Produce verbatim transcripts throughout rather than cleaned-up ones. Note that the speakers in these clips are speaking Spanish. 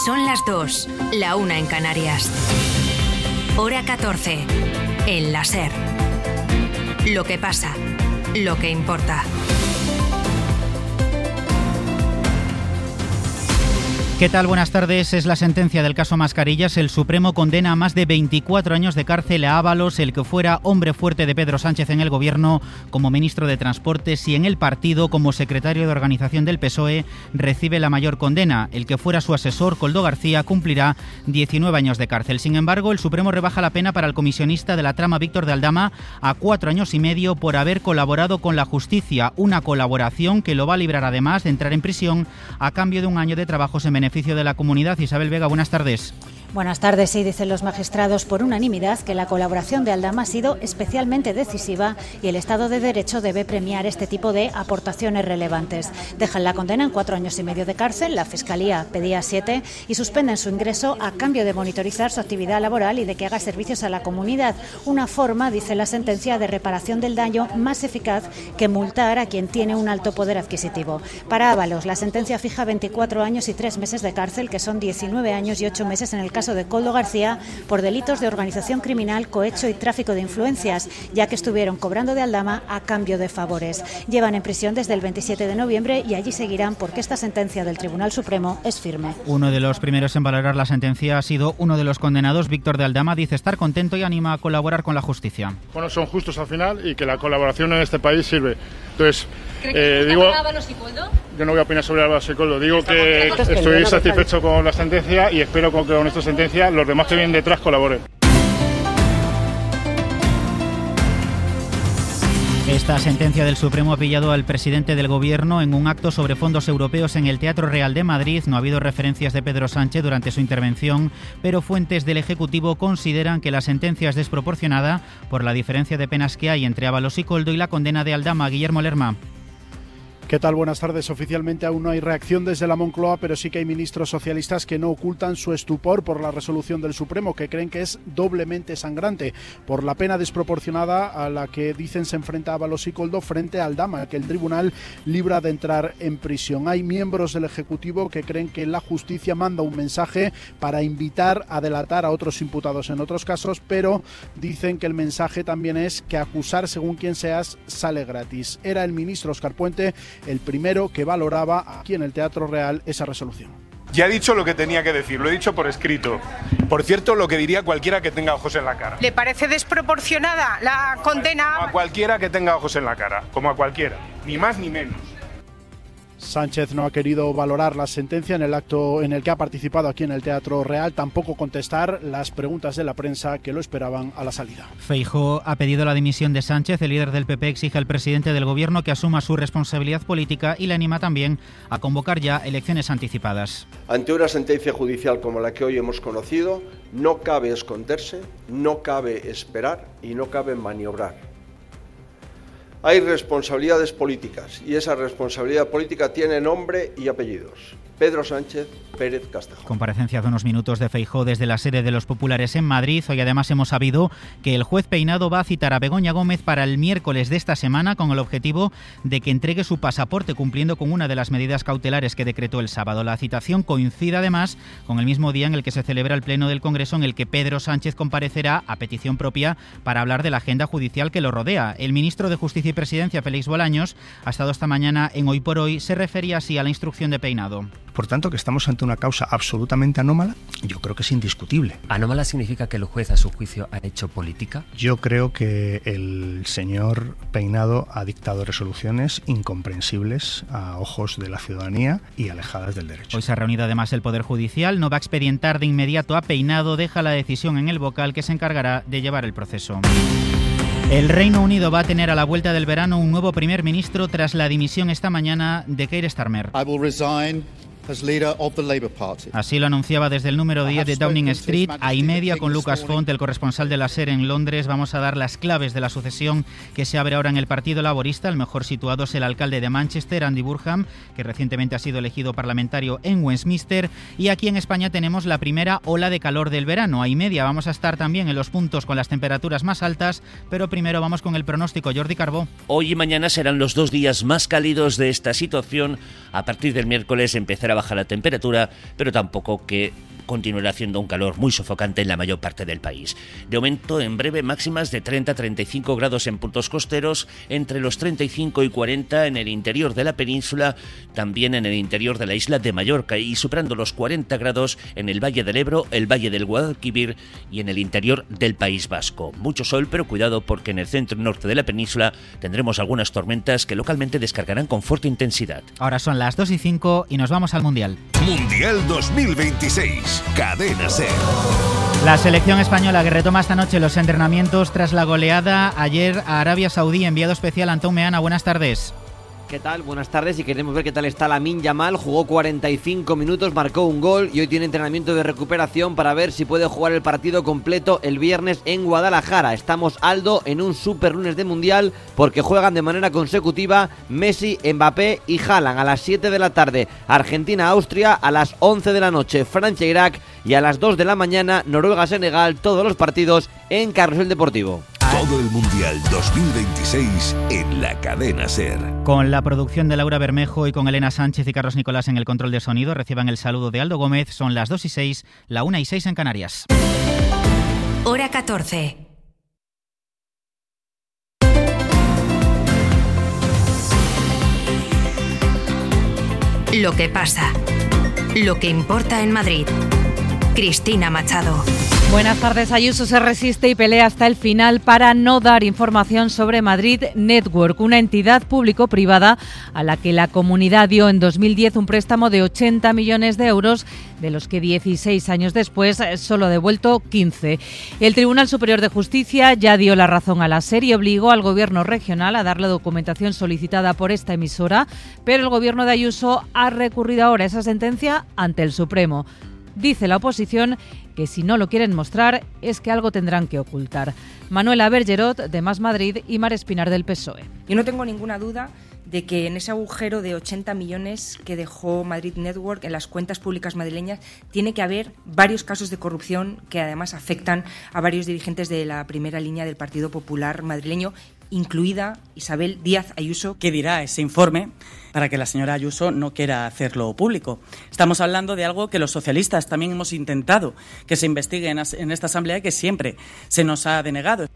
Son las dos, la una en Canarias. Hora catorce, en la SER. Lo que pasa, lo que importa. ¿Qué tal? Buenas tardes. Es la sentencia del caso Mascarillas. El Supremo condena a más de veinticuatro años de cárcel a Ábalos, el que fuera hombre fuerte de Pedro Sánchez en el Gobierno como ministro de Transportes, y en el partido como secretario de organización del P S O E recibe la mayor condena. El que fuera su asesor, Koldo García, cumplirá diecinueve años de cárcel. Sin embargo, el Supremo rebaja la pena para el comisionista de la trama Víctor de Aldama a cuatro años y medio por haber colaborado con la justicia. Una colaboración que lo va a librar además de entrar en prisión a cambio de un año de trabajos en beneficio beneficio de la comunidad. Isabel Vega, buenas tardes. Buenas tardes. Sí, dicen los magistrados por unanimidad que la colaboración de Aldama ha sido especialmente decisiva y el Estado de Derecho debe premiar este tipo de aportaciones relevantes. Dejan la condena en cuatro años y medio de cárcel, la Fiscalía pedía siete, y suspenden su ingreso a cambio de monitorizar su actividad laboral y de que haga servicios a la comunidad. Una forma, dice la sentencia, de reparación del daño más eficaz que multar a quien tiene un alto poder adquisitivo. Para Ábalos, la sentencia fija veinticuatro años y tres meses de cárcel, que son diecinueve años y ocho meses en el caso de Koldo García, por delitos de organización criminal, cohecho y tráfico de influencias, ya que estuvieron cobrando de Aldama a cambio de favores. Llevan en prisión desde el veintisiete de noviembre y allí seguirán porque esta sentencia del Tribunal Supremo es firme. Uno de los primeros en valorar la sentencia ha sido uno de los condenados, Víctor de Aldama. Dice estar contento y anima a colaborar con la justicia. Bueno, son justos al final y que la colaboración en este país sirve. Entonces, ¿cree que eh, digo, Ábalos y Koldo? Yo no voy a opinar sobre Ábalos y Koldo. Digo que estoy satisfecho con la sentencia y espero que con esta sentencia los demás que vienen detrás colaboren. Esta sentencia del Supremo ha pillado al presidente del Gobierno en un acto sobre fondos europeos en el Teatro Real de Madrid. No ha habido referencias de Pedro Sánchez durante su intervención, pero fuentes del Ejecutivo consideran que la sentencia es desproporcionada por la diferencia de penas que hay entre Ábalos y Koldo y la condena de Aldama. Guillermo Lerma. ¿Qué tal? Buenas tardes. Oficialmente aún no hay reacción desde la Moncloa, pero sí que hay ministros socialistas que no ocultan su estupor por la resolución del Supremo, que creen que es doblemente sangrante por la pena desproporcionada a la que dicen se enfrenta Ábalos y Koldo frente a Aldama, que el tribunal libra de entrar en prisión. Hay miembros del Ejecutivo que creen que la justicia manda un mensaje para invitar a delatar a otros imputados en otros casos, pero dicen que el mensaje también es que acusar según quien seas sale gratis. Era el ministro Óscar Puente el primero que valoraba aquí en el Teatro Real esa resolución. Ya he dicho lo que tenía que decir, lo he dicho por escrito. Por cierto, lo que diría cualquiera que tenga ojos en la cara. ¿Le parece desproporcionada la condena? Como a cualquiera que tenga ojos en la cara, como a cualquiera, ni más ni menos. Sánchez no ha querido valorar la sentencia en el acto en el que ha participado aquí en el Teatro Real, tampoco contestar las preguntas de la prensa que lo esperaban a la salida. Feijóo ha pedido la dimisión de Sánchez. El líder del P P exige al presidente del Gobierno que asuma su responsabilidad política y le anima también a convocar ya elecciones anticipadas. Ante una sentencia judicial como la que hoy hemos conocido, no cabe esconderse, no cabe esperar y no cabe maniobrar. Hay responsabilidades políticas y esa responsabilidad política tiene nombre y apellidos. Pedro Sánchez Pérez Castejón. Comparecencia de unos minutos de Feijóo desde la sede de los populares en Madrid. Hoy además hemos sabido que el juez Peinado va a citar a Begoña Gómez para el miércoles de esta semana con el objetivo de que entregue su pasaporte cumpliendo con una de las medidas cautelares que decretó el sábado. La citación coincide además con el mismo día en el que se celebra el pleno del Congreso en el que Pedro Sánchez comparecerá a petición propia para hablar de la agenda judicial que lo rodea. El ministro de Justicia y Presidencia, Félix Bolaños, ha estado esta mañana en Hoy por Hoy, se refería así a la instrucción de Peinado. Por tanto, que estamos ante una causa absolutamente anómala, yo creo que es indiscutible. ¿Anómala significa que el juez, a su juicio, ha hecho política? Yo creo que el señor Peinado ha dictado resoluciones incomprensibles a ojos de la ciudadanía y alejadas del derecho. Hoy se ha reunido además el Poder Judicial. No va a expedientar de inmediato a Peinado, deja la decisión en el vocal que se encargará de llevar el proceso. El Reino Unido va a tener a la vuelta del verano un nuevo primer ministro tras la dimisión esta mañana de Keir Starmer. I will resign as leader of the Labour Party. Así lo anunciaba desde el número diez de Downing Street, a y media con Lucas Font, el corresponsal de la SER en Londres. Vamos a dar las claves de la sucesión que se abre ahora en el Partido Laborista. El mejor situado es el alcalde de Manchester, Andy Burnham, que recientemente ha sido elegido parlamentario en Westminster. Y aquí en España tenemos la primera ola de calor del verano. A y media vamos a estar también en los puntos con las temperaturas más altas, pero primero vamos con el pronóstico. Jordi Carbó. Hoy y mañana serán los dos días más cálidos de esta situación. A partir del miércoles empezará a baja la temperatura, pero tampoco que continuará haciendo un calor muy sofocante en la mayor parte del país. De momento, en breve, máximas de treinta a treinta y cinco grados en puntos costeros, entre los treinta y cinco y cuarenta en el interior de la península, también en el interior de la isla de Mallorca, y superando los cuarenta grados en el Valle del Ebro, el Valle del Guadalquivir y en el interior del País Vasco. Mucho sol, pero cuidado, porque en el centro y norte de la península tendremos algunas tormentas que localmente descargarán con fuerte intensidad. Ahora son las dos y cinco y nos vamos al Mundial. Mundial dos mil veintiséis. Cadena SER. La selección española que retoma esta noche los entrenamientos tras la goleada ayer a Arabia Saudí. Enviado especial Antón Meana, buenas tardes. ¿Qué tal? Buenas tardes, y queremos ver qué tal está Lamine Yamal. Jugó cuarenta y cinco minutos, marcó un gol y hoy tiene entrenamiento de recuperación para ver si puede jugar el partido completo el viernes en Guadalajara. Estamos, Aldo, en un super lunes de Mundial porque juegan de manera consecutiva Messi, Mbappé y Haaland a las siete de la tarde. Argentina-Austria a las once de la noche, Francia-Irak, y a las dos de la mañana Noruega-Senegal. Todos los partidos en Carrusel Deportivo. Todo el Mundial dos mil veintiséis en la Cadena SER. Con la producción de Laura Bermejo y con Elena Sánchez y Carlos Nicolás en el control de sonido, reciban el saludo de Aldo Gómez. Son las dos y seis, la una y seis en Canarias. Hora catorce. Lo que pasa. Lo que importa en Madrid. Cristina Machado. Buenas tardes. Ayuso se resiste y pelea hasta el final para no dar información sobre Madrid Network, una entidad público-privada a la que la comunidad dio en dos mil diez un préstamo de ochenta millones de euros, de los que dieciséis años después solo ha devuelto quince. El Tribunal Superior de Justicia ya dio la razón a la SER y obligó al Gobierno regional a dar la documentación solicitada por esta emisora, pero el Gobierno de Ayuso ha recurrido ahora a esa sentencia ante el Supremo. Dice la oposición que si no lo quieren mostrar es que algo tendrán que ocultar. Manuela Bergerot, de Más Madrid, y Mar Espinar, del P S O E. Yo no tengo ninguna duda de que en ese agujero de ochenta millones que dejó Madrid Network en las cuentas públicas madrileñas tiene que haber varios casos de corrupción que además afectan a varios dirigentes de la primera línea del Partido Popular madrileño, incluida Isabel Díaz Ayuso. ¿Qué dirá ese informe para que la señora Ayuso no quiera hacerlo público? Estamos hablando de algo que los socialistas también hemos intentado que se investigue en, en esta asamblea y que siempre se nos ha denegado.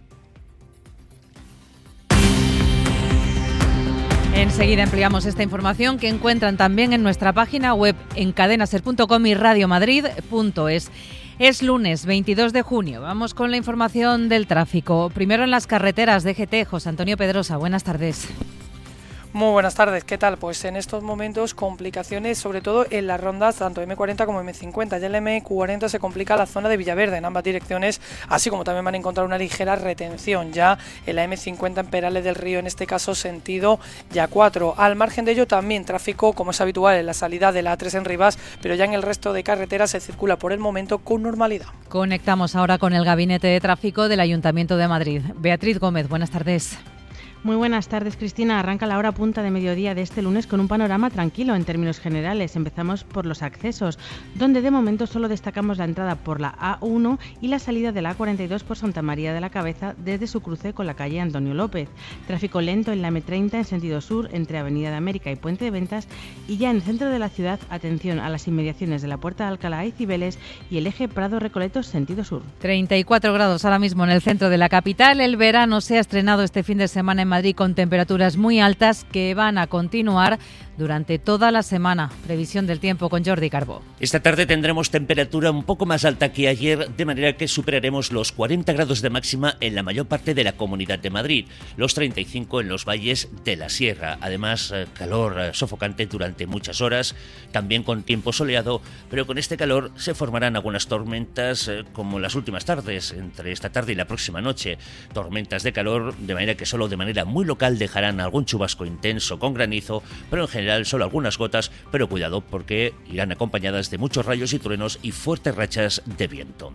Enseguida ampliamos esta información, que encuentran también en nuestra página web en cadenaser punto com y radiomadrid punto es. Es lunes veintidós de junio. Vamos con la información del tráfico. Primero en las carreteras de G T. José Antonio Pedrosa, buenas tardes. Muy buenas tardes, ¿qué tal? Pues en estos momentos complicaciones sobre todo en las rondas tanto eme cuarenta como eme cincuenta. Ya en la eme cuarenta se complica la zona de Villaverde en ambas direcciones, así como también van a encontrar una ligera retención ya en la eme cincuenta en Perales del Río, en este caso sentido ya cuatro. Al margen de ello también tráfico como es habitual en la salida de la A tres en Rivas, pero ya en el resto de carreteras se circula por el momento con normalidad. Conectamos ahora con el Gabinete de Tráfico del Ayuntamiento de Madrid. Beatriz Gómez, buenas tardes. Muy buenas tardes, Cristina. Arranca la hora punta de mediodía de este lunes con un panorama tranquilo en términos generales. Empezamos por los accesos, donde de momento solo destacamos la entrada por la A uno y la salida de la A cuarenta y dos por Santa María de la Cabeza desde su cruce con la calle Antonio López. Tráfico lento en la eme treinta en sentido sur entre Avenida de América y Puente de Ventas, y ya en el centro de la ciudad, atención a las inmediaciones de la Puerta de Alcalá y Cibeles y el eje Prado-Recoletos sentido sur. treinta y cuatro grados ahora mismo en el centro de la capital. El verano se ha estrenado este fin de semana en Madrid con temperaturas muy altas que van a continuar durante toda la semana. Previsión del tiempo con Jordi Carbó. Esta tarde tendremos temperatura un poco más alta que ayer, de manera que superaremos los cuarenta grados de máxima en la mayor parte de la Comunidad de Madrid, los treinta y cinco en los valles de la Sierra. Además, calor sofocante durante muchas horas, también con tiempo soleado, pero con este calor se formarán algunas tormentas como las últimas tardes, entre esta tarde y la próxima noche. Tormentas de calor, de manera que solo de manera muy local dejarán algún chubasco intenso con granizo, pero en general solo algunas gotas, pero cuidado porque irán acompañadas de muchos rayos y truenos y fuertes rachas de viento.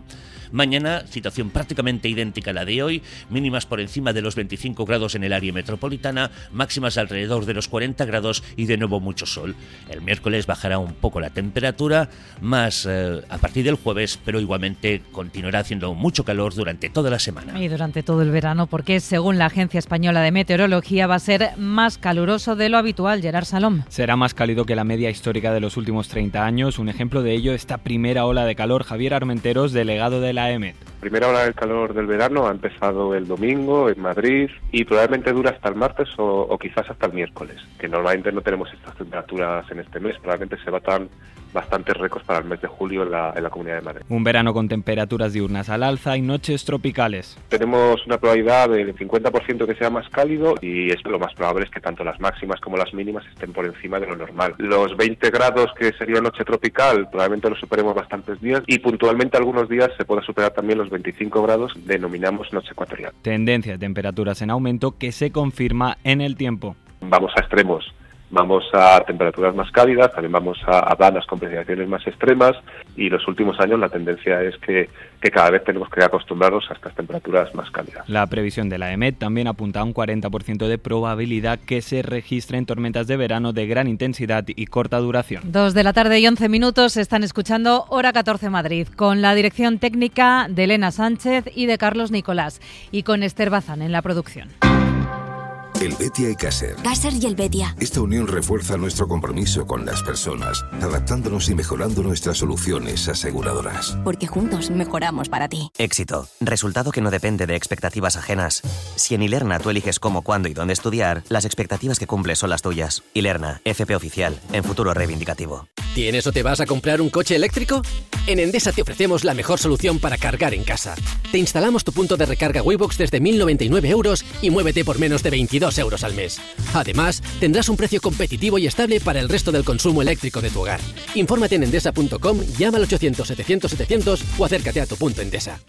Mañana, situación prácticamente idéntica a la de hoy, mínimas por encima de los veinticinco grados en el área metropolitana, máximas alrededor de los cuarenta grados y de nuevo mucho sol. El miércoles bajará un poco la temperatura, más eh, a partir del jueves, pero igualmente continuará haciendo mucho calor durante toda la semana. Y durante todo el verano, porque según la Agencia Española de Meteorología va a ser más caluroso de lo habitual. Gerard Salom. Será más cálido que la media histórica de los últimos treinta años. Un ejemplo de ello, esta primera ola de calor. Javier Armenteros, delegado de la E M E T. La primera ola del calor del verano ha empezado el domingo en Madrid y probablemente dura hasta el martes o, o quizás hasta el miércoles, que normalmente no tenemos estas temperaturas en este mes. Probablemente se batan bastantes récords para el mes de julio en la, en la Comunidad de Madrid. Un verano con temperaturas diurnas al alza y noches tropicales. Tenemos una probabilidad del cincuenta por ciento que sea más cálido y es lo más probable es que tanto las máximas como las mínimas estén por encima de lo normal. Los veinte grados que sería noche tropical probablemente los superemos bastantes días y puntualmente algunos días se pueda superar también los veinticinco grados, denominamos noche ecuatorial. Tendencia de temperaturas en aumento que se confirma en el tiempo. Vamos a extremos. Vamos a temperaturas más cálidas, también vamos a, a planas con precipitaciones más extremas y los últimos años la tendencia es que, que cada vez tenemos que acostumbrarnos a estas temperaturas más cálidas. La previsión de la E M E T también apunta a un cuarenta por ciento de probabilidad que se registren tormentas de verano de gran intensidad y corta duración. Dos de la tarde y once minutos, están escuchando Hora catorce Madrid, con la dirección técnica de Elena Sánchez y de Carlos Nicolás, y con Esther Bazán en la producción. El Betia y Caser. Caser y el Betia. Esta unión refuerza nuestro compromiso con las personas, adaptándonos y mejorando nuestras soluciones aseguradoras. Porque juntos mejoramos para ti. Éxito. Resultado que no depende de expectativas ajenas. Si en Ilerna tú eliges cómo, cuándo y dónde estudiar, las expectativas que cumples son las tuyas. Ilerna, F P oficial, en futuro reivindicativo. ¿Tienes o te vas a comprar un coche eléctrico? En Endesa te ofrecemos la mejor solución para cargar en casa. Te instalamos tu punto de recarga Waybox desde mil noventa y nueve euros y muévete por menos de veintidós euros al mes. Además, tendrás un precio competitivo y estable para el resto del consumo eléctrico de tu hogar. Infórmate en endesa punto com, llama al ochocientos setecientos setecientos o acércate a tu punto Endesa.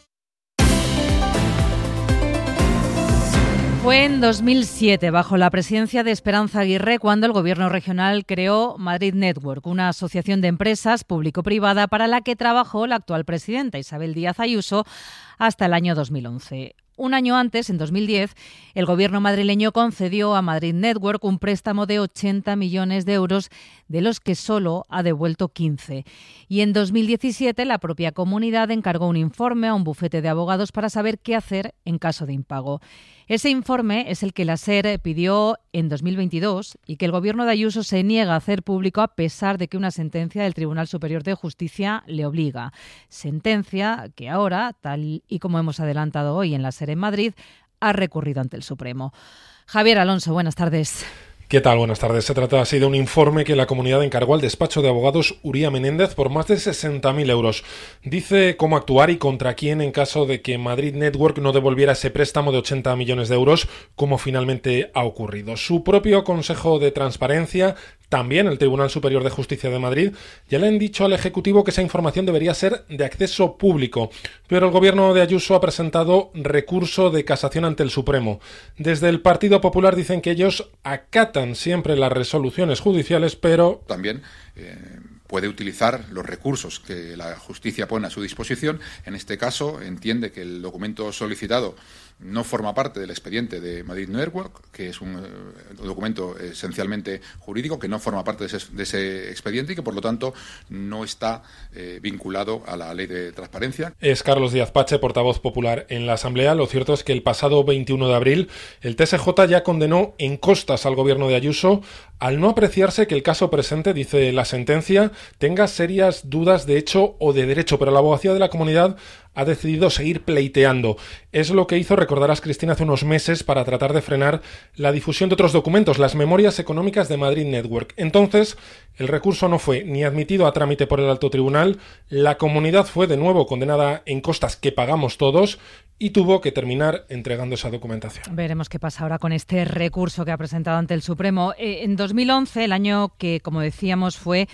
Fue en dos mil siete, bajo la presidencia de Esperanza Aguirre, cuando el Gobierno regional creó Madrid Network, una asociación de empresas público-privada para la que trabajó la actual presidenta Isabel Díaz Ayuso hasta el año dos mil once. Un año antes, en dos mil diez, el Gobierno madrileño concedió a Madrid Network un préstamo de ochenta millones de euros, de los que solo ha devuelto quince. Y en dos mil diecisiete, la propia comunidad encargó un informe a un bufete de abogados para saber qué hacer en caso de impago. Ese informe es el que la SER pidió en dos mil veintidós y que el Gobierno de Ayuso se niega a hacer público a pesar de que una sentencia del Tribunal Superior de Justicia le obliga. Sentencia que ahora, tal y como hemos adelantado hoy en la SER en Madrid, ha recurrido ante el Supremo. Javier Alonso, buenas tardes. ¿Qué tal? Buenas tardes. Se trata así de un informe que la comunidad encargó al despacho de abogados Uría Menéndez por más de sesenta mil euros. Dice cómo actuar y contra quién en caso de que Madrid Network no devolviera ese préstamo de ochenta millones de euros, como finalmente ha ocurrido. Su propio Consejo de Transparencia, también el Tribunal Superior de Justicia de Madrid, ya le han dicho al Ejecutivo que esa información debería ser de acceso público. Pero el Gobierno de Ayuso ha presentado recurso de casación ante el Supremo. Desde el Partido Popular dicen que ellos acatan siempre las resoluciones judiciales, pero también eh, puede utilizar los recursos que la justicia pone a su disposición. En este caso, entiende que el documento solicitado no forma parte del expediente de Madrid Network, que es un, un documento esencialmente jurídico, que no forma parte de ese, de ese expediente y que, por lo tanto, no está eh, vinculado a la ley de transparencia. Es Carlos Díaz Pache, portavoz popular en la Asamblea. Lo cierto es que el pasado veintiuno de abril el T S J ya condenó en costas al Gobierno de Ayuso al no apreciarse que el caso presente, dice la sentencia, tenga serias dudas de hecho o de derecho, pero la abogacía de la comunidad ha decidido seguir pleiteando. Es lo que hizo, recordarás, Cristina, hace unos meses para tratar de frenar la difusión de otros documentos, las memorias económicas de Madrid Network. Entonces, el recurso no fue ni admitido a trámite por el alto tribunal, la comunidad fue de nuevo condenada en costas que pagamos todos y tuvo que terminar entregando esa documentación. Veremos qué pasa ahora con este recurso que ha presentado ante el Supremo. Eh, en dos mil once, el año que, como decíamos, fue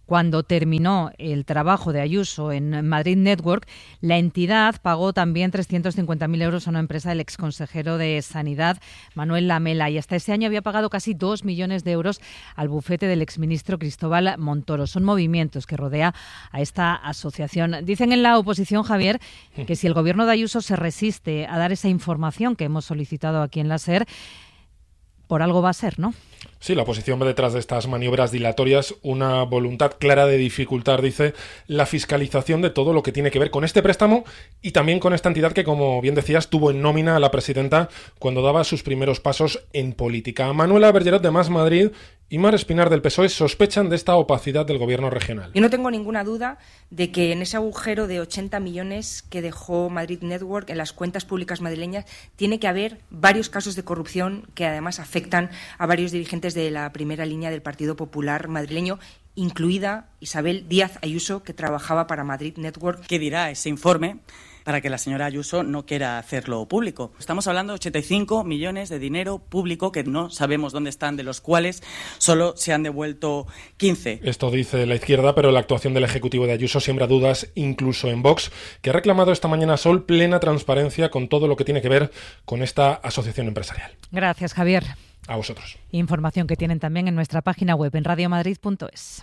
Cuando terminó el trabajo de Ayuso en Madrid Network, la entidad pagó también trescientos cincuenta mil euros a una empresa del exconsejero de Sanidad, Manuel Lamela, y hasta ese año había pagado casi dos millones de euros al bufete del exministro Cristóbal Montoro. Son movimientos que rodea a esta asociación. Dicen en la oposición, Javier, que si el gobierno de Ayuso se resiste a dar esa información que hemos solicitado aquí en la SER, por algo va a ser, ¿no? Sí, la oposición ve detrás de estas maniobras dilatorias una voluntad clara de dificultar, dice, la fiscalización de todo lo que tiene que ver con este préstamo y también con esta entidad que, como bien decías, tuvo en nómina a la presidenta cuando daba sus primeros pasos en política. Manuela Bergerot de Más Madrid y Mar Espinar del P S O E sospechan de esta opacidad del gobierno regional. Yo no tengo ninguna duda de que en ese agujero de ochenta millones que dejó Madrid Network en las cuentas públicas madrileñas tiene que haber varios casos de corrupción que además afectan a varios dirigentes de la primera línea del Partido Popular madrileño, incluida Isabel Díaz Ayuso, que trabajaba para Madrid Network. ¿Qué dirá ese informe para que la señora Ayuso no quiera hacerlo público? Estamos hablando de ochenta y cinco millones de dinero público que no sabemos dónde están, de los cuales solo se han devuelto quince. Esto dice la izquierda, pero la actuación del Ejecutivo de Ayuso siembra dudas incluso en Vox, que ha reclamado esta mañana Sol plena transparencia con todo lo que tiene que ver con esta asociación empresarial. Gracias, Javier. A vosotros. Información que tienen también en nuestra página web en radiomadrid punto es.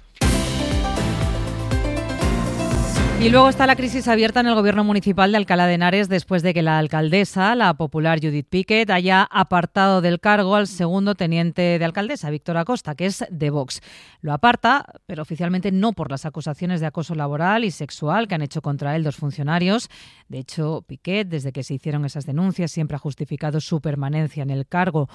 Y luego está la crisis abierta en el gobierno municipal de Alcalá de Henares después de que la alcaldesa, la popular Judith Piquet, haya apartado del cargo al segundo teniente de alcaldesa, Víctor Acosta, que es de Vox. Lo aparta, pero oficialmente no por las acusaciones de acoso laboral y sexual que han hecho contra él dos funcionarios. De hecho, Piquet, desde que se hicieron esas denuncias, siempre ha justificado su permanencia en el cargo,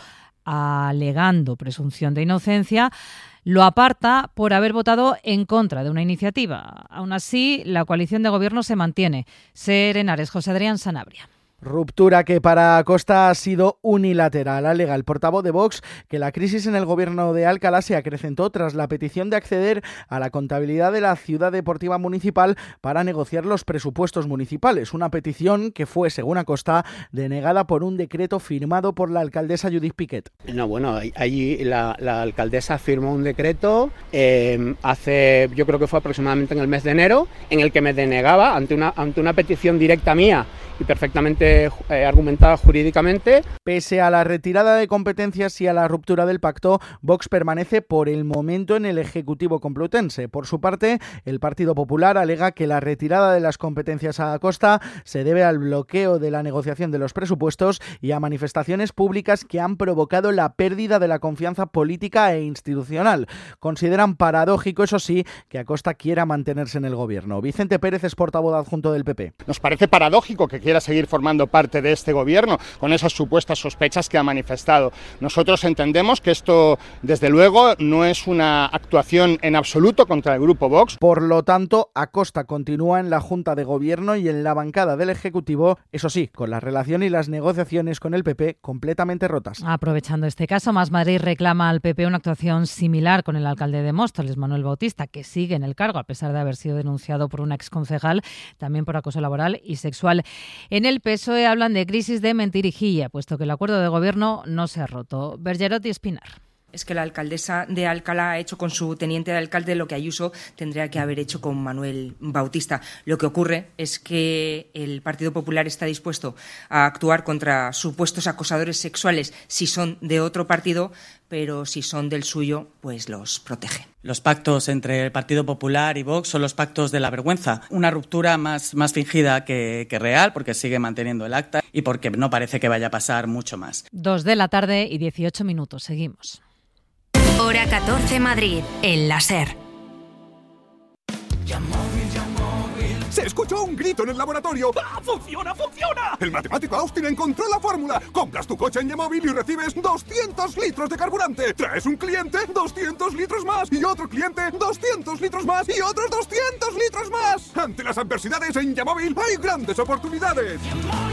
alegando presunción de inocencia. Lo aparta por haber votado en contra de una iniciativa. Aún así, la coalición de gobierno se mantiene. SER Henares, José Adrián Sanabria. Ruptura que para Acosta ha sido unilateral. Alega el portavoz de Vox que la crisis en el gobierno de Alcalá se acrecentó tras la petición de acceder a la contabilidad de la ciudad deportiva municipal para negociar los presupuestos municipales. Una petición que fue, según Acosta, denegada por un decreto firmado por la alcaldesa Judith Piquet. No, bueno, allí la, la alcaldesa firmó un decreto eh, hace, yo creo que fue aproximadamente en el mes de enero, en el que me denegaba ante una, ante una petición directa mía y perfectamente Eh, argumentada jurídicamente. Pese a la retirada de competencias y a la ruptura del pacto, Vox permanece por el momento en el Ejecutivo Complutense. Por su parte, el Partido Popular alega que la retirada de las competencias a Acosta se debe al bloqueo de la negociación de los presupuestos y a manifestaciones públicas que han provocado la pérdida de la confianza política e institucional. Consideran paradójico, eso sí, que Acosta quiera mantenerse en el gobierno. Vicente Pérez es portavoz adjunto del P P. Nos parece paradójico que quiera seguir formando parte de este gobierno con esas supuestas sospechas que ha manifestado. Nosotros entendemos que esto, desde luego, no es una actuación en absoluto contra el grupo Vox. Por lo tanto, Acosta continúa en la Junta de Gobierno y en la bancada del Ejecutivo, eso sí, con la relación y las negociaciones con el P P completamente rotas. Aprovechando este caso, Más Madrid reclama al P P una actuación similar con el alcalde de Móstoles, Manuel Bautista, que sigue en el cargo a pesar de haber sido denunciado por una exconcejal, también por acoso laboral y sexual. En el P S O E hablan de crisis de mentirijilla, puesto que el acuerdo de gobierno no se ha roto. Bergerot y Espinar. Es que la alcaldesa de Alcalá ha hecho con su teniente de alcalde lo que Ayuso tendría que haber hecho con Manuel Bautista. Lo que ocurre es que el Partido Popular está dispuesto a actuar contra supuestos acosadores sexuales si son de otro partido, pero si son del suyo, pues los protege. Los pactos entre el Partido Popular y Vox son los pactos de la vergüenza. Una ruptura más, más fingida que, que real, porque sigue manteniendo el acta y porque no parece que vaya a pasar mucho más. Dos de la tarde y dieciocho minutos. Seguimos. Hora catorce Madrid, en la SER. Se escuchó un grito en el laboratorio. ¡Ah, funciona, funciona! El matemático Austin encontró la fórmula. Compras tu coche en Yamóvil y recibes doscientos litros de carburante. Traes un cliente, doscientos litros más. Y otro cliente, doscientos litros más. Y otros doscientos litros más. Ante las adversidades en Yamóvil hay grandes oportunidades.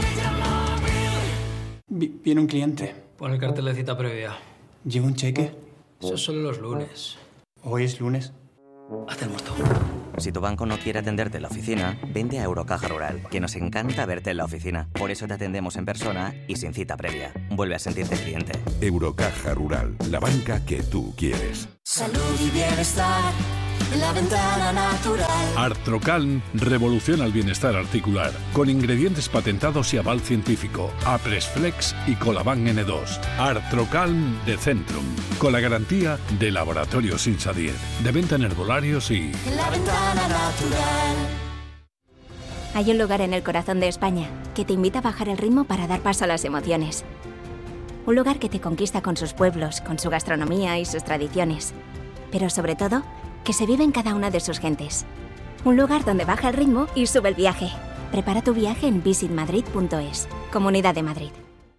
Vi- Viene un cliente. Pon el cartel de cita previa. ¿Lleva un cheque? Eso es solo los lunes. ¿Hoy es lunes? Hazte el muerto. Si tu banco no quiere atenderte en la oficina, vente a Eurocaja Rural, que nos encanta verte en la oficina. Por eso te atendemos en persona y sin cita previa. Vuelve a sentirte cliente. Eurocaja Rural, la banca que tú quieres. Salud y bienestar La Ventana Natural. Artrocalm revoluciona el bienestar articular con ingredientes patentados y aval científico. Apresflex y Colaban ene dos. Artrocalm de Centrum, con la garantía de Laboratorios Insadiet, de venta en herbolarios y... La Ventana Natural. Hay un lugar en el corazón de España que te invita a bajar el ritmo para dar paso a las emociones. Un lugar que te conquista con sus pueblos, con su gastronomía y sus tradiciones. Pero sobre todo, que se vive en cada una de sus gentes. Un lugar donde baja el ritmo y sube el viaje. Prepara tu viaje en visit madrid punto es. Comunidad de Madrid.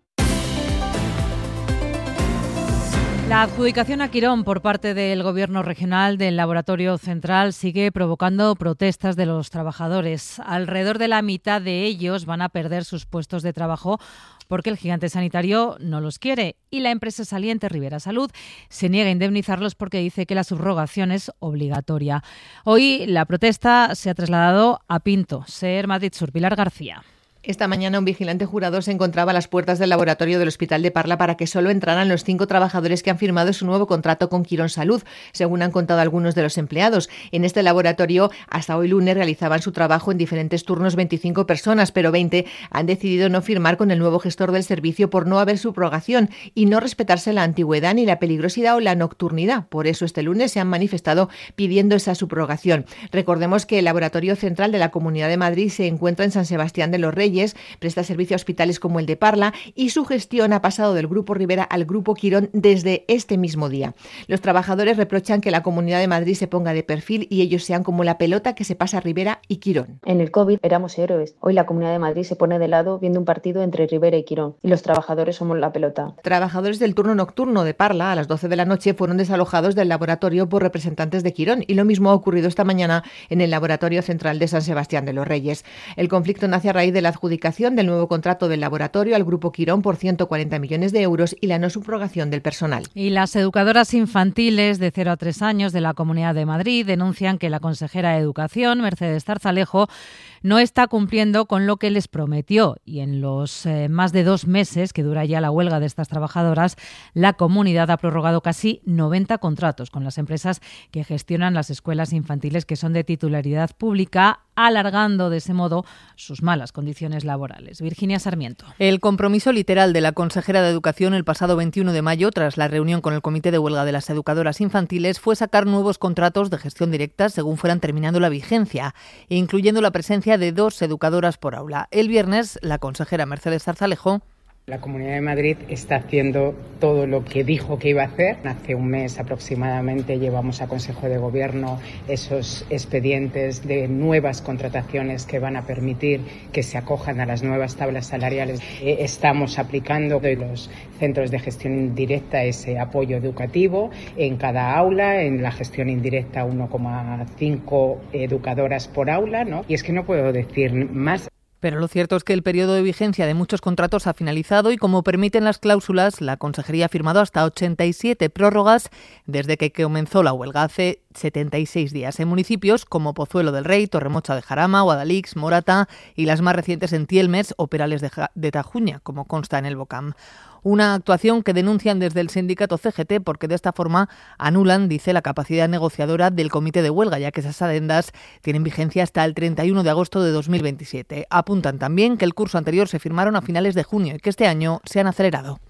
La adjudicación a Quirón por parte del Gobierno regional del Laboratorio Central sigue provocando protestas de los trabajadores. Alrededor de la mitad de ellos van a perder sus puestos de trabajo porque el gigante sanitario no los quiere y la empresa saliente Ribera Salud se niega a indemnizarlos porque dice que la subrogación es obligatoria. Hoy la protesta se ha trasladado a Pinto. Ser Madrid Sur, Pilar García. Esta mañana un vigilante jurado se encontraba a las puertas del laboratorio del Hospital de Parla para que solo entraran los cinco trabajadores que han firmado su nuevo contrato con Quirón Salud, según han contado algunos de los empleados. En este laboratorio, hasta hoy lunes, realizaban su trabajo en diferentes turnos veinticinco personas, pero veinte han decidido no firmar con el nuevo gestor del servicio por no haber subrogación y no respetarse la antigüedad ni la peligrosidad o la nocturnidad. Por eso este lunes se han manifestado pidiendo esa subrogación. Recordemos que el Laboratorio Central de la Comunidad de Madrid se encuentra en San Sebastián de los Reyes, presta servicio a hospitales como el de Parla y su gestión ha pasado del Grupo Ribera al Grupo Quirón desde este mismo día. Los trabajadores reprochan que la Comunidad de Madrid se ponga de perfil y ellos sean como la pelota que se pasa a Ribera y Quirón. En el COVID éramos héroes. Hoy la Comunidad de Madrid se pone de lado viendo un partido entre Ribera y Quirón y los trabajadores somos la pelota. Trabajadores del turno nocturno de Parla a las doce de la noche fueron desalojados del laboratorio por representantes de Quirón y lo mismo ha ocurrido esta mañana en el Laboratorio Central de San Sebastián de los Reyes. El conflicto nace a raíz de la adjudicación del nuevo contrato del laboratorio al Grupo Quirón por ciento cuarenta millones de euros y la no subrogación del personal. Y las educadoras infantiles de cero a tres años de la Comunidad de Madrid denuncian que la consejera de Educación, Mercedes Zarzalejo, no está cumpliendo con lo que les prometió y en los eh, más de dos meses que dura ya la huelga de estas trabajadoras, la comunidad ha prorrogado casi noventa contratos con las empresas que gestionan las escuelas infantiles que son de titularidad pública, alargando de ese modo sus malas condiciones laborales. Virginia Sarmiento. El compromiso literal de la consejera de Educación el pasado veintiuno de mayo, tras la reunión con el Comité de Huelga de las Educadoras Infantiles, fue sacar nuevos contratos de gestión directa según fueran terminando la vigencia, incluyendo la presencia de dos educadoras por aula. El viernes, la consejera Mercedes Zarzalejo. La Comunidad de Madrid está haciendo todo lo que dijo que iba a hacer. Hace un mes aproximadamente llevamos a Consejo de Gobierno esos expedientes de nuevas contrataciones que van a permitir que se acojan a las nuevas tablas salariales. Estamos aplicando en los centros de gestión indirecta ese apoyo educativo en cada aula, en la gestión indirecta uno coma cinco educadoras por aula, ¿no? Y es que no puedo decir más. Pero lo cierto es que el periodo de vigencia de muchos contratos ha finalizado y, como permiten las cláusulas, la Consejería ha firmado hasta ochenta y siete prórrogas desde que comenzó la huelga hace setenta y seis días en municipios como Pozuelo del Rey, Torremocha de Jarama, Guadalix, Morata y las más recientes en Tielmes o Perales de, ja- de Tajuña, como consta en el BOCAM. Una actuación que denuncian desde el sindicato C G T porque de esta forma anulan, dice, la capacidad negociadora del comité de huelga, ya que esas adendas tienen vigencia hasta el treinta y uno de agosto de dos mil veintisiete. Apuntan también que el curso anterior se firmaron a finales de junio y que este año se han acelerado.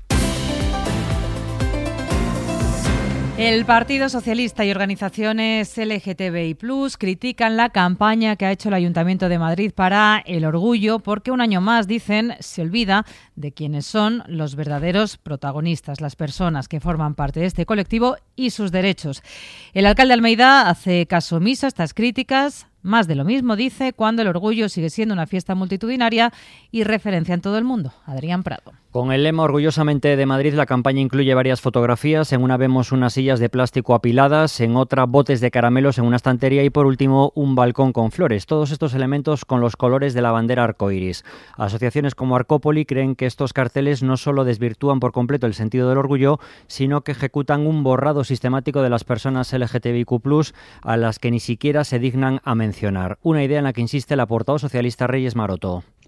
El Partido Socialista y organizaciones L G T B I plus, critican la campaña que ha hecho el Ayuntamiento de Madrid para el orgullo porque un año más, dicen, se olvida de quiénes son los verdaderos protagonistas, las personas que forman parte de este colectivo y sus derechos. El alcalde Almeida hace caso omiso a estas críticas. Más de lo mismo, dice, cuando el orgullo sigue siendo una fiesta multitudinaria y referencia en todo el mundo. Adrián Prado. Con el lema Orgullosamente de Madrid, la campaña incluye varias fotografías. En una vemos unas sillas de plástico apiladas, en otra botes de caramelos en una estantería y por último un balcón con flores. Todos estos elementos con los colores de la bandera arcoíris. Asociaciones como Arcópoli creen que estos carteles no solo desvirtúan por completo el sentido del orgullo, sino que ejecutan un borrado sistemático de las personas L G T B I Q plus, a las que ni siquiera se dignan a mencionar. Una idea en la que insiste la portavoz socialista Reyes Maroto.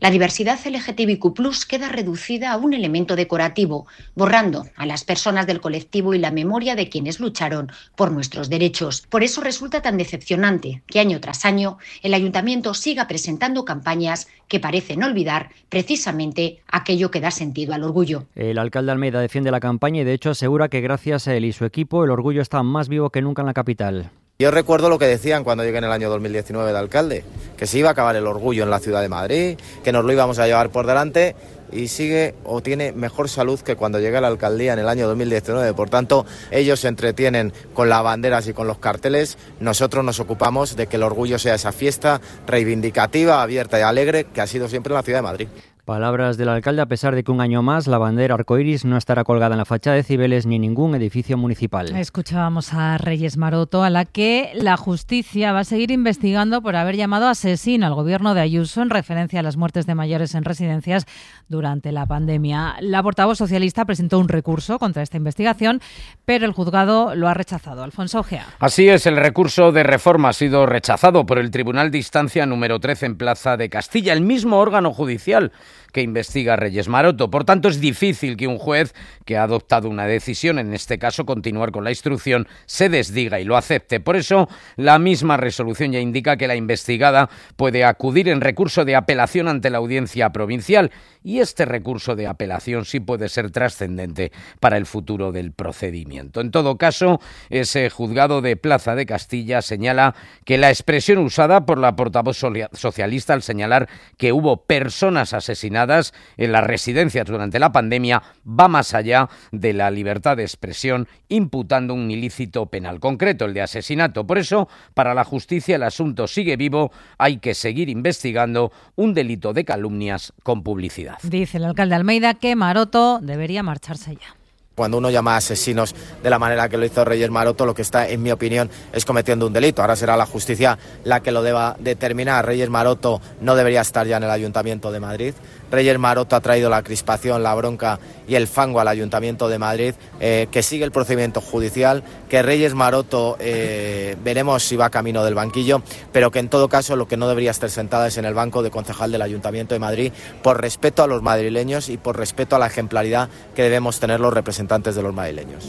La diversidad L G T B Q plus, queda reducida a un elemento decorativo, borrando a las personas del colectivo y la memoria de quienes lucharon por nuestros derechos. Por eso resulta tan decepcionante que año tras año el Ayuntamiento siga presentando campañas que parecen olvidar precisamente aquello que da sentido al orgullo. El alcalde Almeida defiende la campaña y de hecho asegura que gracias a él y su equipo el orgullo está más vivo que nunca en la capital. Yo recuerdo lo que decían cuando llegué en el año dos mil diecinueve de alcalde, que se iba a acabar el orgullo en la ciudad de Madrid, que nos lo íbamos a llevar por delante, y sigue o tiene mejor salud que cuando llegué a la alcaldía en el año dos mil diecinueve. Por tanto, ellos se entretienen con las banderas y con los carteles. Nosotros nos ocupamos de que el orgullo sea esa fiesta reivindicativa, abierta y alegre que ha sido siempre en la ciudad de Madrid. Palabras del alcalde, a pesar de que un año más la bandera arcoíris no estará colgada en la fachada de Cibeles ni en ningún edificio municipal. Escuchábamos a Reyes Maroto, a la que la justicia va a seguir investigando por haber llamado asesino al gobierno de Ayuso en referencia a las muertes de mayores en residencias durante la pandemia. La portavoz socialista presentó un recurso contra esta investigación, pero el juzgado lo ha rechazado. Alfonso Ojea. Así es, el recurso de reforma ha sido rechazado por el Tribunal de Instancia número trece en Plaza de Castilla, el mismo órgano judicial que investiga a Reyes Maroto. Por tanto, es difícil que un juez que ha adoptado una decisión, en este caso continuar con la instrucción, se desdiga y lo acepte. Por eso, la misma resolución ya indica que la investigada puede acudir en recurso de apelación ante la Audiencia Provincial, y este recurso de apelación sí puede ser trascendente para el futuro del procedimiento. En todo caso, ese juzgado de Plaza de Castilla señala que la expresión usada por la portavoz socialista al señalar que hubo personas asesinadas en las residencias durante la pandemia va más allá de la libertad de expresión, imputando un ilícito penal concreto, el de asesinato. Por eso, para la justicia el asunto sigue vivo, hay que seguir investigando un delito de calumnias con publicidad. Dice el alcalde Almeida que Maroto debería marcharse ya. Cuando uno llama a asesinos de la manera que lo hizo Reyes Maroto, lo que está, en mi opinión, es cometiendo un delito. Ahora será la justicia la que lo deba determinar. Reyes Maroto no debería estar ya en el Ayuntamiento de Madrid. Reyes Maroto ha traído la crispación, la bronca y el fango al Ayuntamiento de Madrid, eh, que sigue el procedimiento judicial, que Reyes Maroto eh, veremos si va camino del banquillo, pero que en todo caso lo que no debería estar sentada es en el banco de concejal del Ayuntamiento de Madrid, por respeto a los madrileños y por respeto a la ejemplaridad que debemos tener los representantes de los madrileños.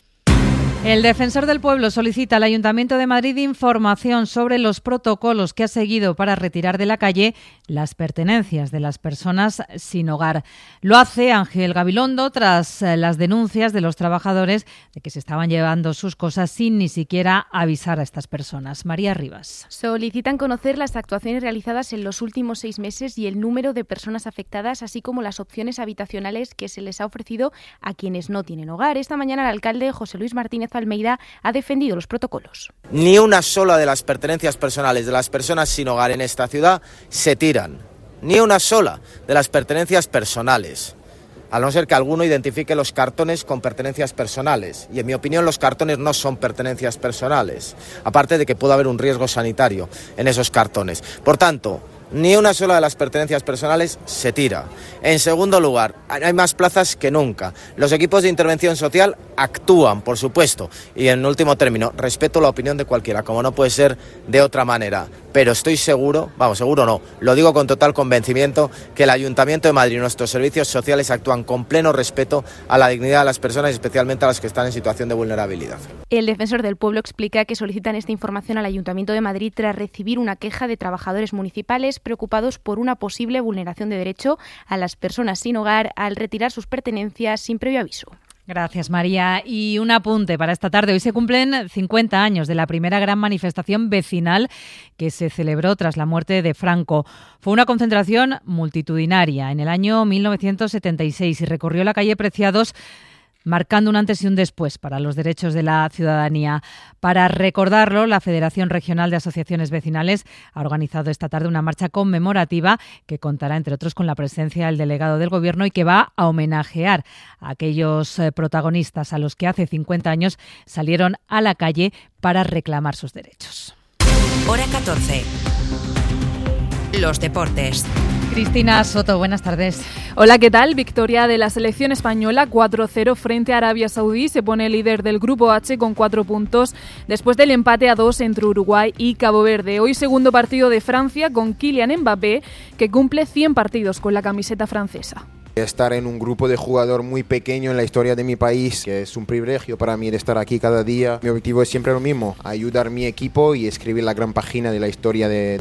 El Defensor del Pueblo solicita al Ayuntamiento de Madrid información sobre los protocolos que ha seguido para retirar de la calle las pertenencias de las personas sin hogar. Lo hace Ángel Gabilondo tras las denuncias de los trabajadores de que se estaban llevando sus cosas sin ni siquiera avisar a estas personas. María Rivas. Solicitan conocer las actuaciones realizadas en los últimos seis meses y el número de personas afectadas, así como las opciones habitacionales que se les ha ofrecido a quienes no tienen hogar. Esta mañana el alcalde José Luis Martínez Almeida ha defendido los protocolos. Ni una sola de las pertenencias personales de las personas sin hogar en esta ciudad se tiran. Ni una sola de las pertenencias personales. A no ser que alguno identifique los cartones con pertenencias personales. Y en mi opinión los cartones no son pertenencias personales. Aparte de que puede haber un riesgo sanitario en esos cartones. Por tanto, ni una sola de las pertenencias personales se tira. En segundo lugar, hay más plazas que nunca. Los equipos de intervención social actúan, por supuesto. Y en último término, respeto la opinión de cualquiera, como no puede ser de otra manera. Pero estoy seguro, vamos, seguro no, lo digo con total convencimiento, que el Ayuntamiento de Madrid y nuestros servicios sociales actúan con pleno respeto a la dignidad de las personas, especialmente a las que están en situación de vulnerabilidad. El Defensor del Pueblo explica que solicitan esta información al Ayuntamiento de Madrid tras recibir una queja de trabajadores municipales preocupados por una posible vulneración de derecho a las personas sin hogar al retirar sus pertenencias sin previo aviso. Gracias, María. Y un apunte para esta tarde. Hoy se cumplen cincuenta años de la primera gran manifestación vecinal que se celebró tras la muerte de Franco. Fue una concentración multitudinaria en el año mil novecientos setenta y seis y recorrió la calle Preciados, marcando un antes y un después para los derechos de la ciudadanía. Para recordarlo, la Federación Regional de Asociaciones Vecinales ha organizado esta tarde una marcha conmemorativa que contará, entre otros, con la presencia del delegado del Gobierno y que va a homenajear a aquellos protagonistas a los que hace cincuenta años salieron a la calle para reclamar sus derechos. Hora catorce. Los deportes. Cristina Soto, buenas tardes. Hola, ¿qué tal? Victoria de la selección española cuatro cero frente a Arabia Saudí. Se pone líder del Grupo H con cuatro puntos después del empate a dos entre Uruguay y Cabo Verde. Hoy segundo partido de Francia con Kylian Mbappé, que cumple cien partidos con la camiseta francesa. Estar en un grupo de jugador muy pequeño en la historia de mi país, que es un privilegio para mí de estar aquí cada día. Mi objetivo es siempre lo mismo, ayudar a mi equipo y escribir la gran página de la historia de